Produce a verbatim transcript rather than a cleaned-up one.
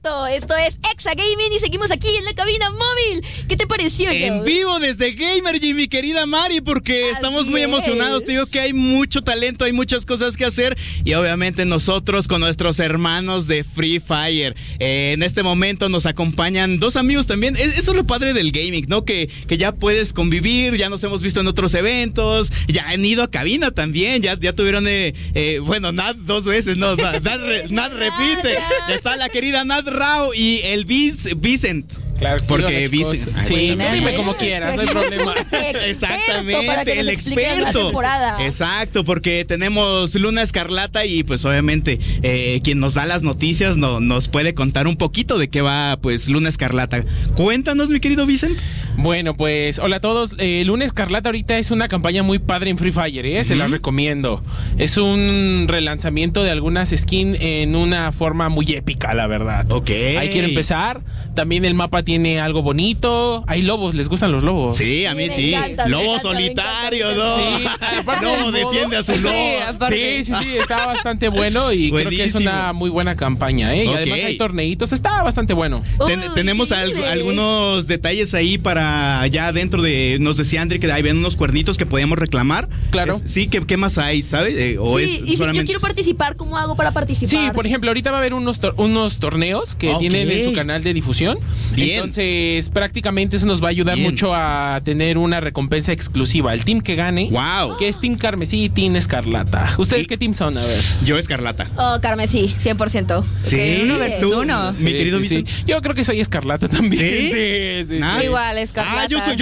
correcto. Esto es Exa Gaming y seguimos aquí en la cabina móvil. ¿Qué te pareció, Joe? En vivo desde Gamergy, mi querida Mari, porque Así estamos muy es. emocionados. Te digo que hay mucho talento, hay muchas cosas que hacer y obviamente nosotros con nuestros hermanos de Free Fire. Eh, en este momento nos acompañan dos amigos también. Eso es lo padre del gaming, ¿no? Que, que ya puedes convivir, ya nos hemos visto en otros eventos, ya han ido a cabina también, ya, ya tuvieron, eh, eh, bueno, Nat dos veces, no, Nat, Nat, Nat repite. Está la querida Nat Rao y el Vic, Vicent. Claro, que porque sí, Vicent. sí, tú dime como quieras, no hay problema. Exactamente, el experto. Exacto, porque tenemos Luna Escarlata y pues obviamente eh, quien nos da las noticias no, nos puede contar un poquito de qué va pues Luna Escarlata. Cuéntanos, mi querido Vicent. Bueno, pues hola a todos. eh, Luna Escarlata ahorita es una campaña muy padre en Free Fire, ¿eh? Se uh-huh. las recomiendo. Es un relanzamiento de algunas skins en una forma muy épica, la verdad. Ok. Ahí quiero empezar. También el mapa tiene algo bonito. Hay lobos, ¿les gustan los lobos? Sí, a mí sí. sí. Encanta, lobo encanta, solitario, ¿no? Sí, lobo defiende a su lobo. Sí, sí, sí, está bastante bueno y Buenísimo. Creo que es una muy buena campaña, ¿eh? Y okay. además hay torneitos, está bastante bueno. Ten, Uy, tenemos al, algunos detalles ahí para ya dentro de, nos decía Andri que ahí ven unos cuernitos que podíamos reclamar. Claro. Es, sí, ¿qué, ¿qué más hay, sabes? Eh, o sí, es y solamente... si yo quiero participar, ¿cómo hago para participar? Sí, por ejemplo, ahorita va a haber unos, tor- unos torneos que okay. tienen en su canal de difusión. Bien. Entonces, prácticamente eso nos va a ayudar Bien. mucho a tener una recompensa exclusiva. El team que gane, wow. que es Team Carmesí y Team Escarlata. ¿Ustedes ¿Y? qué team son? A ver. Yo Escarlata. Oh, Carmesí, cien por ciento. Sí. Okay, uno versus ¿Tú, uno. mi querido sí, sí, Vicent? sí. Yo creo que soy Escarlata también. ¿Sí? Sí, sí, sí. Nah. Igual, Escarlata. Ah, yo soy